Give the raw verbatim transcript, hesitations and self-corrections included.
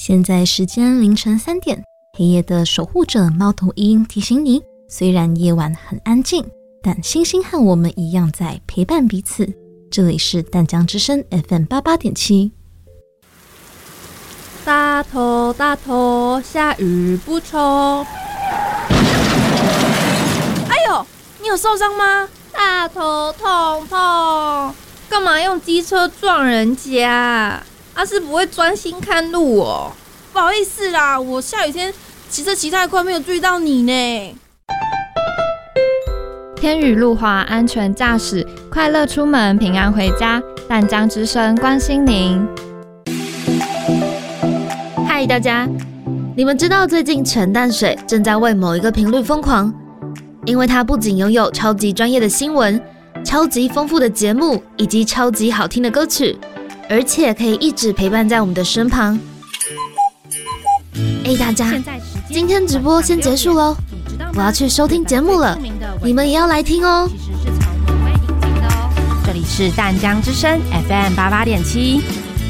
现在时间凌晨三点，黑夜的守护者猫头鹰提醒你，虽然夜晚很安静，但星星和我们一样在陪伴彼此。这里是淡江之声 F M 八十八点七。 大头大头，下雨不冲。哎呦，你有受伤吗？大头痛痛，干嘛用机车撞人家？阿是不会专心看路哦。 不好意思啦，我下雨天骑车骑太快，没有注意到你呢。 天雨路滑，安全驾驶，快乐出门，平安回家。淡江之声关心您。 嗨，大家，你们知道最近陈淡水正在为某一个频率疯狂？因为它不仅拥有超级专业的新闻、超级丰富的节目以及超级好听的歌曲，而且可以一直陪伴在我们的身旁。哎，大家，今天直播先结束咯，我要去收听节目了，你们也要来听哦。 这里是淡江之声 F M 八十八点七。